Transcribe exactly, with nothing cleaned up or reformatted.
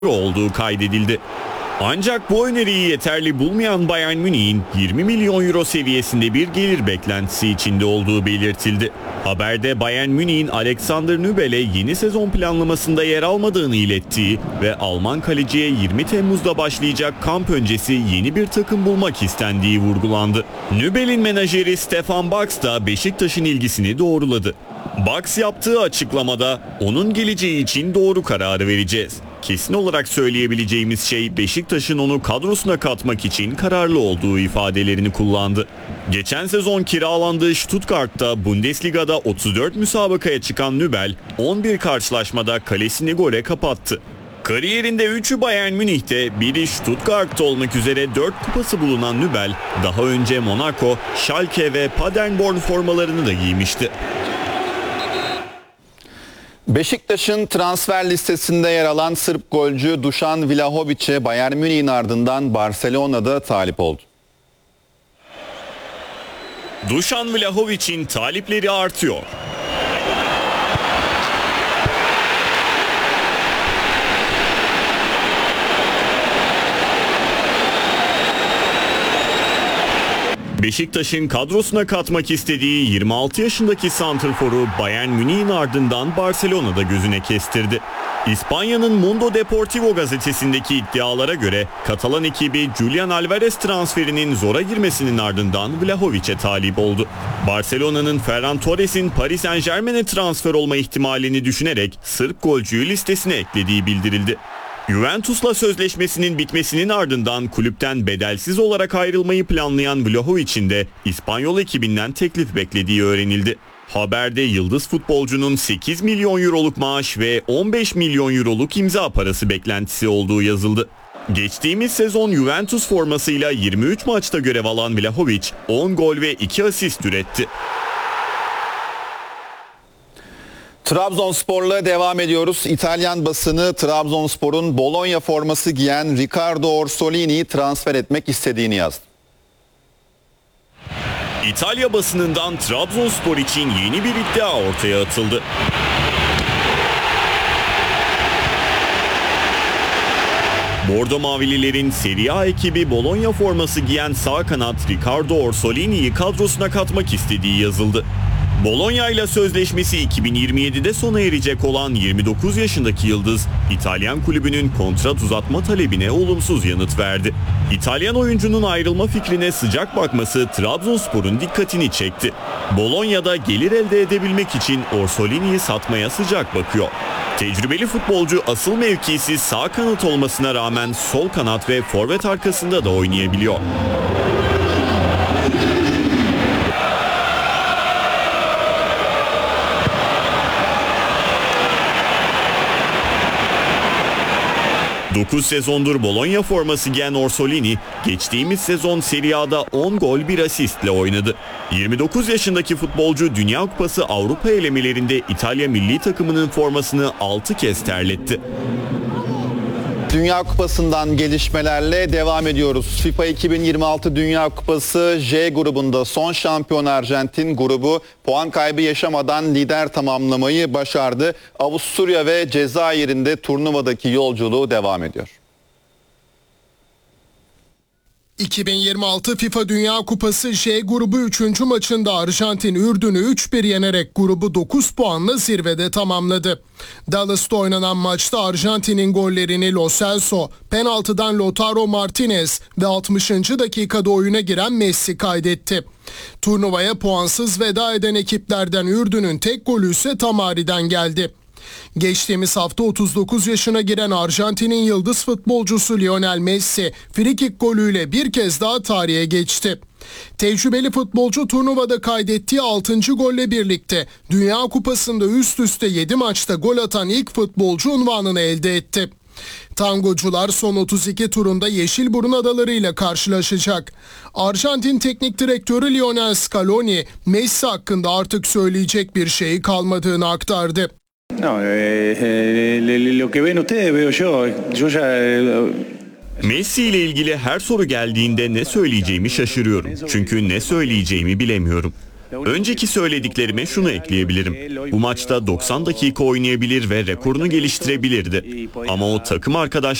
olduğu kaydedildi. Ancak bu öneriyi yeterli bulmayan Bayern Münih'in yirmi milyon euro seviyesinde bir gelir beklentisi içinde olduğu belirtildi. Haberde Bayern Münih'in Alexander Nübel'e yeni sezon planlamasında yer almadığını ilettiği ve Alman kaleciye yirmi Temmuz'da başlayacak kamp öncesi yeni bir takım bulmak istendiği vurgulandı. Nübel'in menajeri Stefan Bax da Beşiktaş'ın ilgisini doğruladı. Bax yaptığı açıklamada onun geleceği için doğru kararı vereceğiz. Kesin olarak söyleyebileceğimiz şey Beşiktaş'ın onu kadrosuna katmak için kararlı olduğu ifadelerini kullandı. Geçen sezon kiralandığı Stuttgart'ta Bundesliga'da otuz dört müsabakaya çıkan Nübel on bir karşılaşmada kalesini gole kapattı. Kariyerinde üçü Bayern Münih'te, biri Stuttgart'ta olmak üzere dört kupası bulunan Nübel, daha önce Monaco, Schalke ve Paderborn formalarını da giymişti. Beşiktaş'ın transfer listesinde yer alan Sırp golcü Dušan Vlahović'e Bayern Münih'in ardından Barcelona'da talip oldu. Dušan Vlahović'in talipleri artıyor. Beşiktaş'ın kadrosuna katmak istediği yirmi altı yaşındaki santrforu Bayern Münih'in ardından Barcelona'da gözüne kestirdi. İspanya'nın Mundo Deportivo gazetesindeki iddialara göre Katalan ekibi Julian Alvarez transferinin zora girmesinin ardından Vlahović'e talip oldu. Barcelona'nın Ferran Torres'in Paris Saint-Germain'e transfer olma ihtimalini düşünerek Sırp golcüyü listesine eklediği bildirildi. Juventus'la sözleşmesinin bitmesinin ardından kulüpten bedelsiz olarak ayrılmayı planlayan Vlahović'in de İspanyol ekibinden teklif beklediği öğrenildi. Haberde yıldız futbolcunun sekiz milyon euroluk maaş ve on beş milyon euroluk imza parası beklentisi olduğu yazıldı. Geçtiğimiz sezon Juventus formasıyla yirmi üç maçta görev alan Vlahović on gol ve iki asist üretti. Trabzonspor'la devam ediyoruz. İtalyan basını Trabzonspor'un Bologna forması giyen Riccardo Orsolini'yi transfer etmek istediğini yazdı. İtalya basınından Trabzonspor için yeni bir iddia ortaya atıldı. Bordo Mavililerin Serie A ekibi Bologna forması giyen sağ kanat Riccardo Orsolini'yi kadrosuna katmak istediği yazıldı. Bologna ile sözleşmesi iki bin yirmi yedide sona erecek olan yirmi dokuz yaşındaki yıldız, İtalyan kulübünün kontrat uzatma talebine olumsuz yanıt verdi. İtalyan oyuncunun ayrılma fikrine sıcak bakması Trabzonspor'un dikkatini çekti. Bologna'da gelir elde edebilmek için Orsolini'yi satmaya sıcak bakıyor. Tecrübeli futbolcu asıl mevkisi sağ kanat olmasına rağmen sol kanat ve forvet arkasında da oynayabiliyor. dokuz sezondur Bologna forması giyen Orsolini, geçtiğimiz sezon Serie A'da on gol bir asistle oynadı. yirmi dokuz yaşındaki futbolcu Dünya Kupası Avrupa elemelerinde İtalya milli takımının formasını altı kez terletti. Dünya Kupası'ndan gelişmelerle devam ediyoruz. FIFA iki bin yirmi altı Dünya Kupası J grubunda son şampiyon Arjantin grubu puan kaybı yaşamadan lider tamamlamayı başardı. Avusturya ve Cezayir'in de turnuvadaki yolculuğu devam ediyor. iki bin yirmi altı FIFA Dünya Kupası J grubu üçüncü maçında Arjantin Ürdün'ü üç bir yenerek grubu dokuz puanla zirvede tamamladı. Dallas'ta oynanan maçta Arjantin'in gollerini Lo Celso, penaltıdan Lautaro Martinez ve altmışıncı dakikada oyuna giren Messi kaydetti. Turnuvaya puansız veda eden ekiplerden Ürdün'ün tek golü ise Tamari'den geldi. Geçtiğimiz hafta otuz dokuz yaşına giren Arjantin'in yıldız futbolcusu Lionel Messi frikik golüyle bir kez daha tarihe geçti. Tecrübeli futbolcu turnuvada kaydettiği altıncı golle birlikte Dünya Kupası'nda üst üste yedi maçta gol atan ilk futbolcu unvanını elde etti. Tangocular son otuz iki turunda Yeşilburun Adaları ile karşılaşacak. Arjantin Teknik Direktörü Lionel Scaloni, Messi hakkında artık söyleyecek bir şey kalmadığını aktardı. No, eh, lo que ven ustedes veo yo. Yo ya Messi ile ilgili her soru geldiğinde ne söyleyeceğimi şaşırıyorum. Çünkü ne söyleyeceğimi bilemiyorum. Önceki söylediklerime şunu ekleyebilirim. Bu maçta doksan dakika oynayabilir ve rekorunu geliştirebilirdi. Ama o takım arkadaş